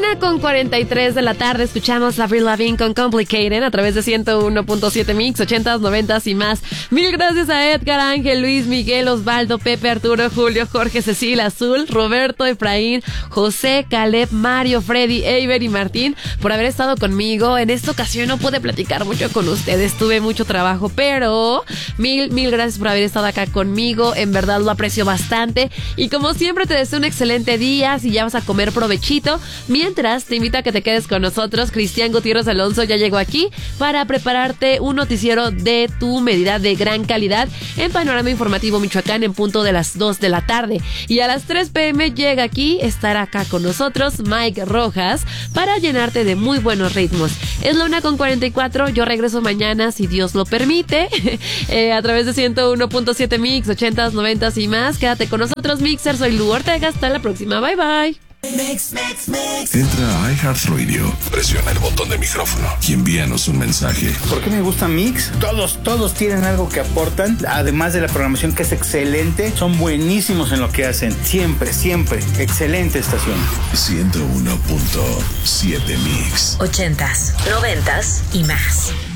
1:43 de la tarde escuchamos a Avril Lavigne con Complicated a través de 101.7 Mix, 80s, 90s y más. Mil gracias a Edgar, Ángel, Luis, Miguel, Osvaldo, Pepe, Arturo, Julio, Jorge, Cecilia, Azul, Roberto, Efraín, José, Caleb, Mario, Freddy, Eiber y Martín por haber estado conmigo. En esta ocasión no pude platicar mucho con ustedes, tuve mucho trabajo, pero mil gracias por haber estado acá conmigo. En verdad lo aprecio bastante y como siempre te deseo un excelente día. Si ya vas a comer, provechito. Mientras, te invito a que te quedes con nosotros. Cristian Gutiérrez Alonso ya llegó aquí para prepararte un noticiero de tu medida de gran calidad en Panorama Informativo Michoacán en punto de las 2 de la tarde. Y a las 3 p.m. llega aquí, estará acá con nosotros Mike Rojas para llenarte de muy buenos ritmos. Es la 1:44, yo regreso mañana si Dios lo permite a través de 101.7 Mix, 80s, 90s y más. Quédate con nosotros, Mixer, soy Lu Ortega, hasta la próxima, bye bye. Mix. Entra a iHeartRadio, presiona el botón de micrófono y envíanos un mensaje. ¿Por qué me gusta Mix? Todos tienen algo que aportan, además de la programación que es excelente, son buenísimos en lo que hacen, siempre, excelente estación. 101.7 Mix, 80s, 90s y más.